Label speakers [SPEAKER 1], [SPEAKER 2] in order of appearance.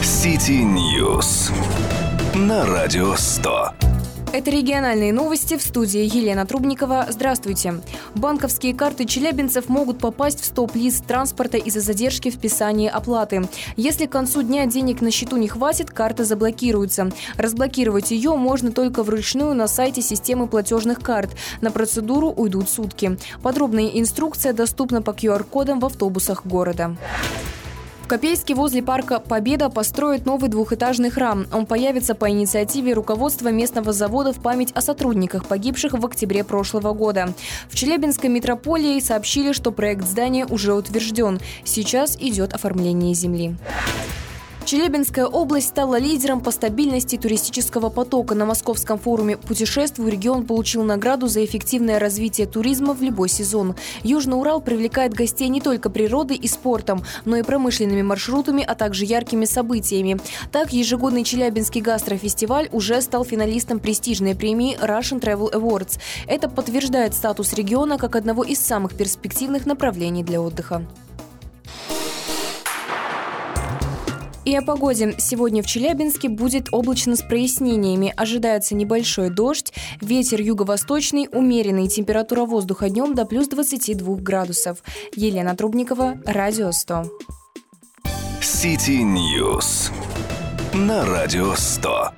[SPEAKER 1] City News на Радио 100.
[SPEAKER 2] Это региональные новости, в студии Елена Трубникова. Здравствуйте. Банковские карты челябинцев могут попасть в стоп-лист транспорта из-за задержки в списании оплаты. Если к концу дня денег на счету не хватит, карта заблокируется. Разблокировать ее можно только вручную на сайте системы платежных карт. На процедуру уйдут сутки. Подробная инструкция доступна по QR-кодам в автобусах города. В Копейске возле парка «Победа» построят новый двухэтажный храм. Он появится по инициативе руководства местного завода в память о сотрудниках, погибших в октябре прошлого года. В Челябинской метрополии сообщили, что проект здания уже утвержден. Сейчас идет оформление земли. Челябинская область стала лидером по стабильности туристического потока. На Московском форуме «Путешествуй» регион получил награду за эффективное развитие туризма в любой сезон. Южный Урал привлекает гостей не только природой и спортом, но и промышленными маршрутами, а также яркими событиями. Так, ежегодный Челябинский гастрофестиваль уже стал финалистом престижной премии Russian Travel Awards. Это подтверждает статус региона как одного из самых перспективных направлений для отдыха. И о погоде. Сегодня в Челябинске будет облачно с прояснениями. Ожидается небольшой дождь, ветер юго-восточный, умеренный, температура воздуха днем до плюс 22 градусов. Елена Трубникова, Радио 100.
[SPEAKER 1] City News на Радио 100.